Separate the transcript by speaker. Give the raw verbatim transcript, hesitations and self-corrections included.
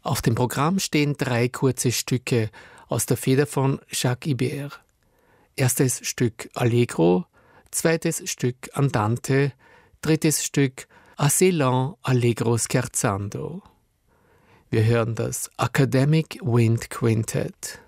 Speaker 1: Auf dem Programm stehen drei kurze Stücke aus der Feder von Jacques Ibert. Erstes Stück Allegro, zweites Stück Andante, drittes Stück Assez lent allegro scherzando. Wir hören das Academic Wind Quintet.